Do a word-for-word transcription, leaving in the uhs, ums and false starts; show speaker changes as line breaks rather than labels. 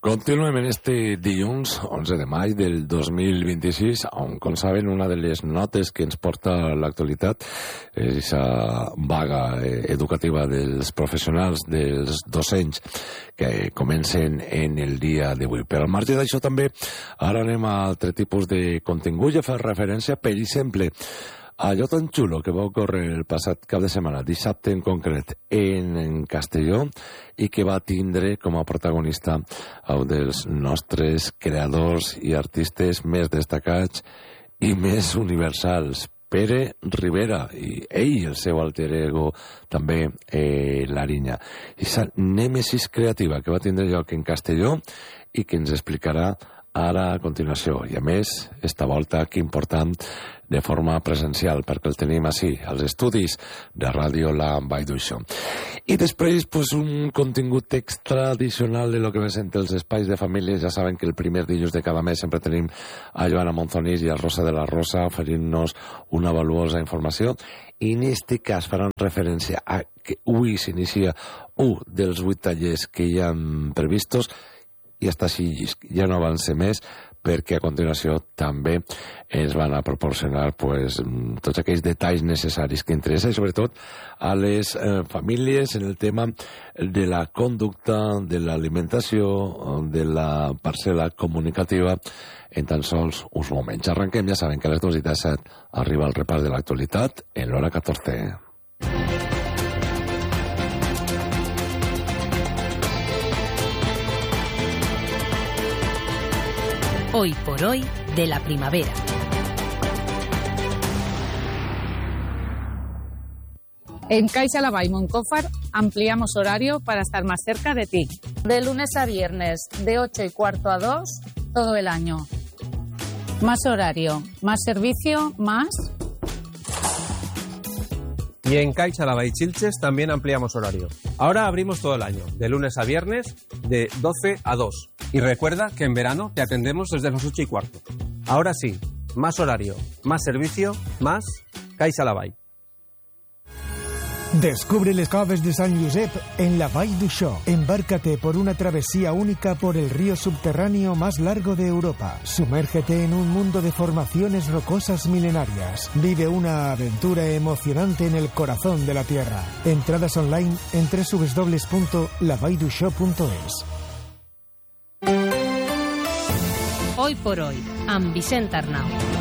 Continuem en este dilluns, onze de maig del dos mil vint-i-sis, on, com saben, una de les notes que ens porta l'actualitat és la vaga educativa dels professionals, dels docents, que comencen en el dia d'avui. Però al marge d'això també, ara anem a altre tipus de contingut i a fer referència, per exemple, allò tan xulo que va ocórrer el passat cap de setmana, dissabte en concret, en, en Castelló, i que va tindre com a protagonista un dels nostres creadors i artistes més destacats i més universals, Pere Rivera, i ell, el seu alter ego, també eh, l'Arinya. I la nèmesis creativa que va tindre lloc en Castelló i que ens explicarà ara a continuació. I a més, esta volta, que important, de forma presencial, perquè el tenim així, als estudis de Ràdio La Vall d'Uixó. I després, pues, un contingut extra addicional de lo que ves entre els espais de famílies. Ja saben que el primer dilluns de cada mes sempre tenim a Joana Monzonís i a Rosa de la Rosa oferint-nos una valuosa informació. I en este cas faran referència a que avui s'inicia un dels vuit tallers que hi ha previstos, i està així, ja no van ser més, perquè a continuació també ens van a proporcionar pues, tots aquells detalls necessaris que interessa, i sobretot a les eh, famílies en el tema de la conducta, de l'alimentació, de la parcel·la comunicativa, en tan sols uns moments. Arrenquem, ja saben que a les dues i disset arriba el repàs de l'actualitat en l'hora catorze.
Hoy por hoy de la primavera.
En Caixa Laval y Moncófar ampliamos horario para estar más cerca de ti. De lunes a viernes, de ocho y cuarto a dos, todo el año. Más horario, más servicio, más...
Y en Caixa Laval y Chilches también ampliamos horario. Ahora abrimos todo el año, de lunes a viernes, de doce a dos. Y recuerda que en verano te atendemos desde las ocho y cuarto. Ahora sí, más horario, más servicio, más Caixa Laval.
Descubre las coves de San Josep en la Vall d'Uixó. Embárcate por una travesía única por el río subterráneo más largo de Europa. Sumérgete en un mundo de formaciones rocosas milenarias. Vive una aventura emocionante en el corazón de la tierra. Entradas online en doble u doble u doble u punto la vall d'uixó punto es.
Hoy por hoy, amb Vicent Arnau.